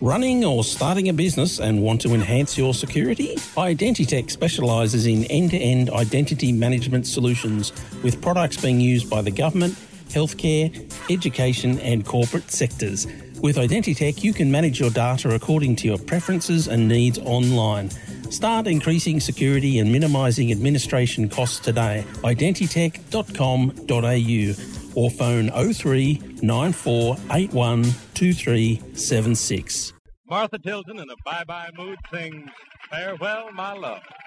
Running or starting a business and want to enhance your security? Identitech specialises in end-to-end identity management solutions with products being used by the government, healthcare, education and corporate sectors. With Identitech, you can manage your data according to your preferences and needs online. Start increasing security and minimising administration costs today. Identitech.com.au or phone 03 94 81 2376. Martha Tilton in a bye-bye mood sings Farewell, My Love.